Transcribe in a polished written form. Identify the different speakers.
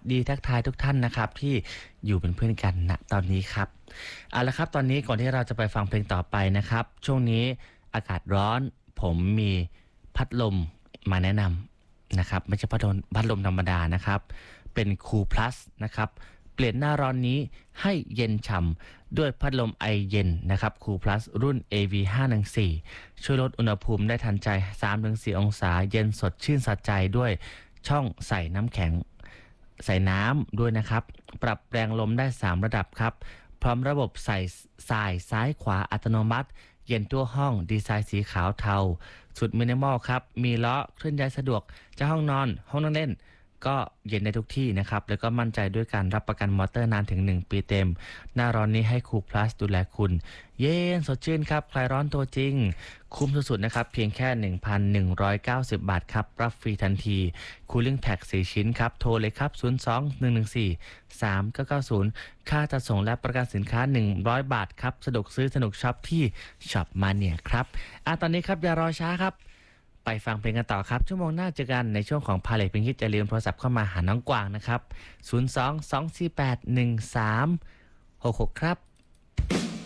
Speaker 1: ดีทักทายทุกท่านนะครับที่อยู่เป็นเพื่อนกันณตอนนี้ครับเอาละครับตอนนี้ก่อนที่เราจะไปฟังเพลงต่อไปนะครับช่วงนี้อากาศร้อนผมมีพัดลมมาแนะนำนะครับไม่ใช่พัดลมธรรมดานะครับเป็นคูลพลัสนะครับเปลี่ยนหน้าร้อนนี้ให้เย็นฉ่ำด้วยพัดลมไอเย็นนะครับคูลพลัสรุ่น AV514 ช่วยลดอุณหภูมิได้ทันใจ 3-4 องศาเย็นสดชื่นสะใจด้วยช่องใส่น้ำแข็งใส่น้ำด้วยนะครับปรับแรงลมได้3ระดับครับพร้อมระบบใส่สายซ้ายขวาอัตโนมัติเย็นทั่วห้องดีไซน์สีขาวเทาสุดมินิมอลครับมีล้อเคลื่อนย้ายสะดวกจะห้องนอนห้องนั่งเล่นก็เย็นในทุกที่นะครับแล้วก็มั่นใจด้วยการรับประกันมอเตอร์นานถึง1ปีเต็มหน้าร้อนนี้ให้คูลพลัสดูแลคุณเย็นสดชื่นครับคลายร้อนตัวจริงคุ้มสุดๆนะครับเพียงแค่ 1,190 บาทครับรับฟรีทันทีคูลิ่งแพ็ก4ชิ้นครับโทรเลยครับ02-114-3990ค่าจัดส่งและประกันสินค้า100บาทครับสะดวกซื้อสนุกช็อปที่ช็อปมาเนี่ยครับตอนนี้ครับอย่ารอช้าครับไปฟังเพลงกันต่อครับชั่วโมงหน้าเจอกันในช่วงของพาเลทเพลงฮิตจะลืมโทรศัพท์เข้ามาหาน้องกวางนะครับ02-248-1366ครับ